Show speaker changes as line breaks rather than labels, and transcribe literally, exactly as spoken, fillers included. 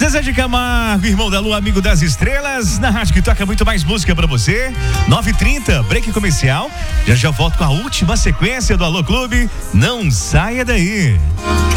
Zezé de Camargo, irmão da lua, amigo das estrelas, na rádio que toca muito mais música pra você. nove e trinta, break comercial. Já já volto com a última sequência do Alô Clube. Não saia daí.